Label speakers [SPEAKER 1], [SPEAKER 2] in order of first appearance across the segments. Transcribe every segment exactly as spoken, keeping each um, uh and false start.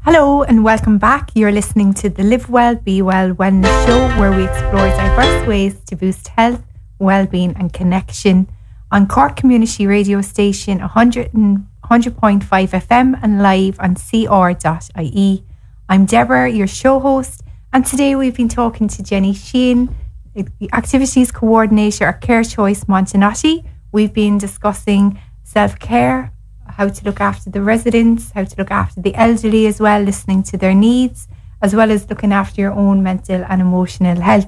[SPEAKER 1] Hello and welcome back. You're listening to the Live Well, Be Well Wellness Show, where we explore diverse ways to boost health, well-being and connection on Cork Community Radio Station one hundred and one hundred point five F M and live on c r dot i e. I'm Deborah, your show host, and today we've been talking to Jenny Sheehan, the Activities Coordinator at Care Choice Montenotte. We've been discussing self-care, how to look after the residents, how to look after the elderly as well, listening to their needs, as well as looking after your own mental and emotional health.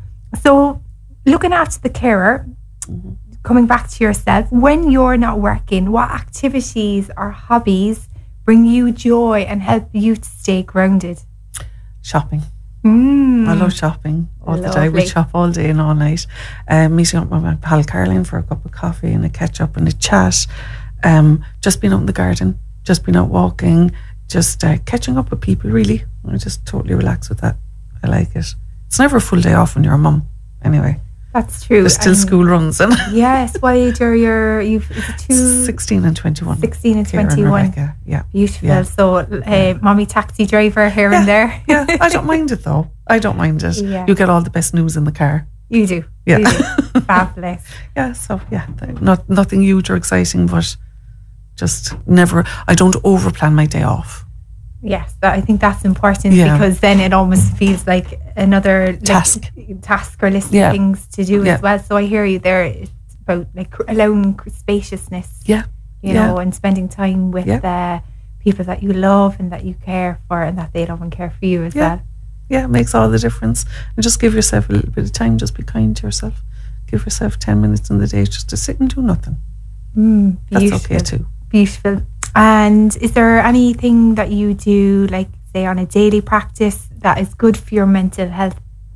[SPEAKER 1] So looking after the carer, mm-hmm. coming back to yourself, when you're not working, what activities or hobbies bring you joy and help you to stay grounded?
[SPEAKER 2] Shopping.
[SPEAKER 1] Mm.
[SPEAKER 2] I love shopping all
[SPEAKER 1] Lovely.
[SPEAKER 2] the day. We shop all day and all night. Um, meeting up with my pal Caroline for a cup of coffee and a catch up and a chat. Um, just being out in the garden, just being out walking, just uh, catching up with people, really. I just totally relax with that. I like it. It's never a full day off when you're a mum, anyway.
[SPEAKER 1] That's true.
[SPEAKER 2] There's still
[SPEAKER 1] and
[SPEAKER 2] school runs. And
[SPEAKER 1] yes, what age are your, you've, is it two?
[SPEAKER 2] sixteen and twenty-one.
[SPEAKER 1] sixteen and
[SPEAKER 2] Kieran,
[SPEAKER 1] twenty-one.
[SPEAKER 2] Rebecca, yeah.
[SPEAKER 1] Beautiful.
[SPEAKER 2] Yeah.
[SPEAKER 1] So, uh, mommy taxi driver here
[SPEAKER 2] yeah.
[SPEAKER 1] and there.
[SPEAKER 2] Yeah, I don't mind it though. I don't mind it.
[SPEAKER 1] Yeah.
[SPEAKER 2] You get all the best news in the car.
[SPEAKER 1] You do.
[SPEAKER 2] Yeah.
[SPEAKER 1] You do. Fabulous.
[SPEAKER 2] Yeah, so yeah, not nothing huge or exciting, but just never, I don't overplan my day off.
[SPEAKER 1] Yes, that, I think that's important
[SPEAKER 2] Yeah.
[SPEAKER 1] because then it almost feels like another like,
[SPEAKER 2] Task.
[SPEAKER 1] task or list
[SPEAKER 2] Yeah.
[SPEAKER 1] of things to do
[SPEAKER 2] Yeah.
[SPEAKER 1] as well. So I hear you there. It's about like allowing spaciousness,
[SPEAKER 2] Yeah.
[SPEAKER 1] you
[SPEAKER 2] Yeah.
[SPEAKER 1] know, and spending time with
[SPEAKER 2] Yeah.
[SPEAKER 1] uh, people that you love and that you care for and that they love and care for you as
[SPEAKER 2] Yeah.
[SPEAKER 1] well.
[SPEAKER 2] Yeah, it makes all the difference. And just give yourself a little bit of time, just be kind to yourself. Give yourself ten minutes in the day just to sit and do nothing.
[SPEAKER 1] Mm,
[SPEAKER 2] That's okay too.
[SPEAKER 1] Beautiful. And is there anything that you do, like say on a daily practice, that is good for your mental health?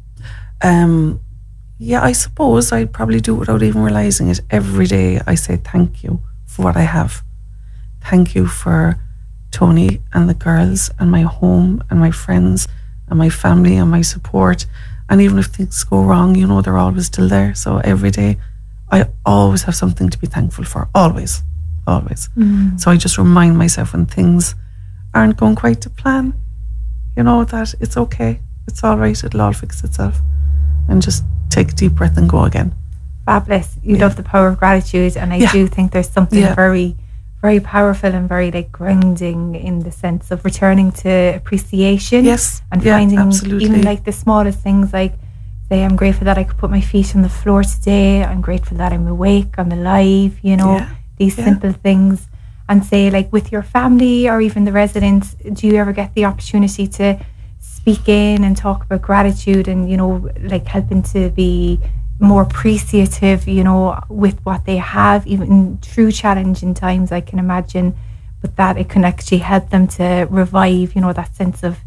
[SPEAKER 2] Um, yeah, I suppose I'd probably do it without even realising it. Every day I say thank you for what I have. Thank you for Tony and the girls and my home and my friends and my family and my support. And even if things go wrong, you know, they're always still there. So every day I always have something to be thankful for. Always. Always.
[SPEAKER 1] Mm.
[SPEAKER 2] So I just remind myself when things aren't going quite to plan, you know, that it's okay. It's all right. It'll all fix itself. And just take a deep breath and go again.
[SPEAKER 1] Fabulous. You
[SPEAKER 2] Yeah.
[SPEAKER 1] love the power of gratitude, and I
[SPEAKER 2] Yeah.
[SPEAKER 1] do think there's something
[SPEAKER 2] Yeah.
[SPEAKER 1] very, very powerful and very like grounding in the sense of returning to appreciation.
[SPEAKER 2] Yes.
[SPEAKER 1] And
[SPEAKER 2] Yeah,
[SPEAKER 1] finding
[SPEAKER 2] absolutely.
[SPEAKER 1] even like the smallest things, like say I'm grateful that I could put my feet on the floor today. I'm grateful that I'm awake, I'm alive, you know,
[SPEAKER 2] Yeah.
[SPEAKER 1] these
[SPEAKER 2] Yeah.
[SPEAKER 1] simple things. And say like with your family or even the residents, do you ever get the opportunity to speak in and talk about gratitude and, you know, like helping to be more appreciative, you know, with what they have, even through challenging times, I can imagine, but that it can actually help them to revive, you know, that sense of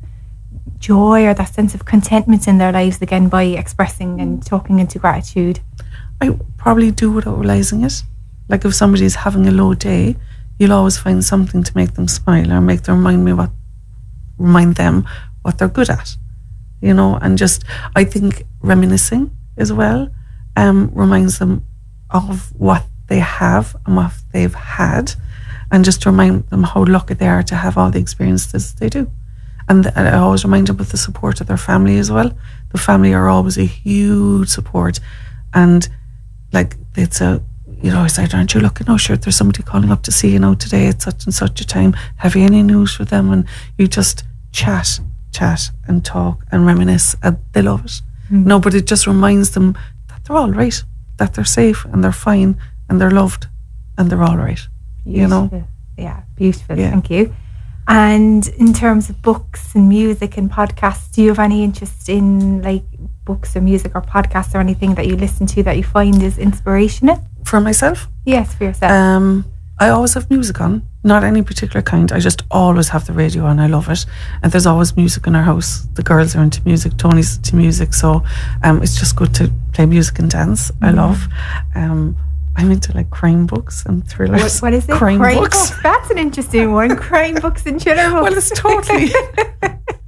[SPEAKER 1] joy or that sense of contentment in their lives again by expressing and talking into gratitude?
[SPEAKER 2] I probably do without realising it. Like if somebody's having a low day, you'll always find something to make them smile or make them remind me what, remind them what they're good at, you know. And just, I think reminiscing as well um, reminds them of what they have and what they've had, and just to remind them how lucky they are to have all the experiences they do. And I always remind them of the support of their family as well. The family are always a huge support, and like it's a, you know, I said, aren't you looking? Oh, sure, there's somebody calling up to see you now today at such and such a time. Have you any news for them? And you just chat, chat and talk and reminisce, and they love it. Mm. No, but it just reminds them that they're all right, that they're safe and they're fine and they're loved and they're all right.
[SPEAKER 1] Beautiful.
[SPEAKER 2] You know?
[SPEAKER 1] Yeah, beautiful.
[SPEAKER 2] Yeah.
[SPEAKER 1] Thank you. And in terms of books and music and podcasts, do you have any interest in like books or music or podcasts or anything that you listen to that you find is inspirational?
[SPEAKER 2] For myself?
[SPEAKER 1] Yes, for yourself.
[SPEAKER 2] Um, I always have music on, not any particular kind. I just always have the radio on. I love it. And there's always music in our house. The girls are into music, Tony's into music. So um, it's just good to play music and dance. Mm-hmm. I love. Um, I'm into like crime books and thrillers.
[SPEAKER 1] What, what is it?
[SPEAKER 2] Crime,
[SPEAKER 1] crime
[SPEAKER 2] books.
[SPEAKER 1] books. That's an interesting one. Crime books and thriller books.
[SPEAKER 2] Well, it's totally...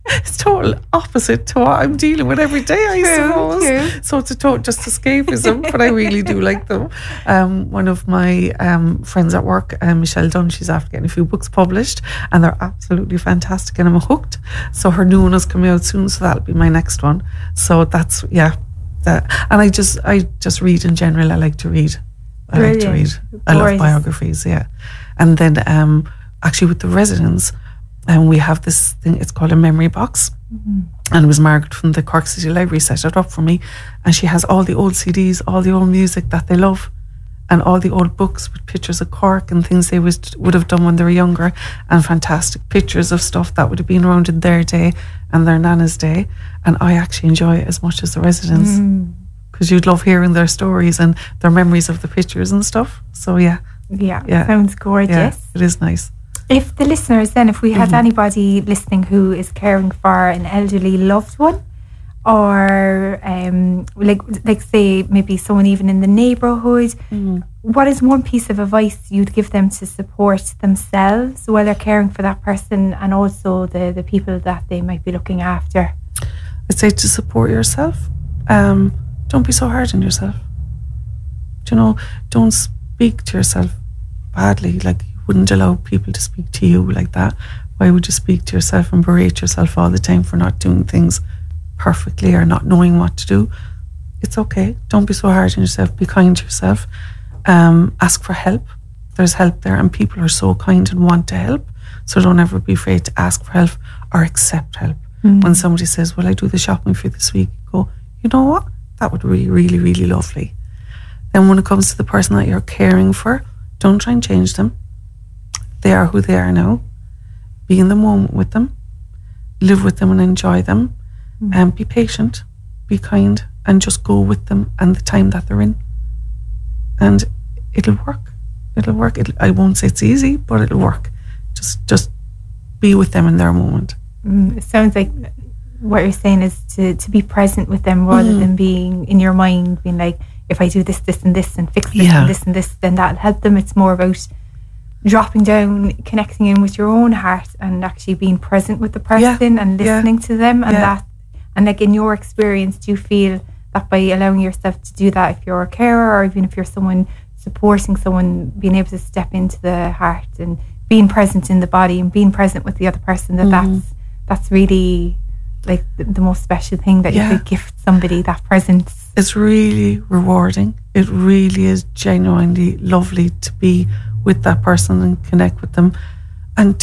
[SPEAKER 2] it's total opposite to what I'm dealing with every day, I
[SPEAKER 1] True,
[SPEAKER 2] suppose.
[SPEAKER 1] true.
[SPEAKER 2] So it's a total just escapism, but I really do like them. Um, one of my um, friends at work, um, Michelle Dunn, she's after getting a few books published, and they're absolutely fantastic, and I'm hooked. So her new one is coming out soon, so that'll be my next one. So that's, yeah. That, and I just, I just read in general. I like to read. I
[SPEAKER 1] Brilliant.
[SPEAKER 2] like to read. I love
[SPEAKER 1] Gorgeous.
[SPEAKER 2] biographies, yeah. And then um, actually with the residents, and um, we have this thing, it's called a memory box. Mm-hmm. And it was Margaret from the Cork City Library set it up for me. And she has all the old C Ds, all the old music that they love, and all the old books with pictures of Cork and things they was, would have done when they were younger, and fantastic pictures of stuff that would have been around in their day and their nana's day. And I actually enjoy it as much as the residents, because mm. you'd love hearing their stories and their memories of the pictures and stuff. So yeah.
[SPEAKER 1] Yeah,
[SPEAKER 2] yeah.
[SPEAKER 1] sounds gorgeous.
[SPEAKER 2] Yeah, it is nice.
[SPEAKER 1] If the listeners then, if we had
[SPEAKER 2] Mm-hmm.
[SPEAKER 1] anybody listening who is caring for an elderly loved one, or um, like like say maybe someone even in the neighbourhood,
[SPEAKER 2] Mm.
[SPEAKER 1] what is one piece of advice you'd give them to support themselves while they're caring for that person, and also the, the people that they might be looking after?
[SPEAKER 2] I'd say to support yourself. Um, don't be so hard on yourself. Do you know, don't speak to yourself badly. Like, you wouldn't allow people to speak to you like that. Why would you speak to yourself and berate yourself all the time for not doing things perfectly or not knowing what to do? It's okay. Don't be so hard on yourself. Be kind to yourself. Um, ask for help. There's help there, and people are so kind and want to help. So don't ever be afraid to ask for help or accept help. Mm. When somebody says, well, I do the shopping for you this week, go, you know what? That would be really, really lovely. Then when it comes to the person that you're caring for, don't try and change them. They are who they are now. Be in the moment with them. Live with them and enjoy them. Mm. And be patient. Be kind. And just go with them and the time that they're in. And it'll work. It'll work. It'll, I won't say it's easy, but it'll work. Just, just be with them in their moment.
[SPEAKER 1] Mm, it sounds like what you're saying is to, to be present with them rather mm. than being in your mind, being like, if I do this, this and this and fix this
[SPEAKER 2] yeah.
[SPEAKER 1] and this and this, then that'll help them. It's more about dropping down, connecting in with your own heart and actually being present with the person yeah. and listening yeah. to them. And yeah. that, and like in your experience, do you feel that by allowing yourself to do that, if you're a carer or even if you're someone supporting someone, being able to step into the heart and being present in the body and being present with the other person, that mm. that's that's really like the, the most special thing that yeah. you could gift somebody, that presence.
[SPEAKER 2] It's really rewarding. It really is genuinely lovely to be with that person and connect with them. And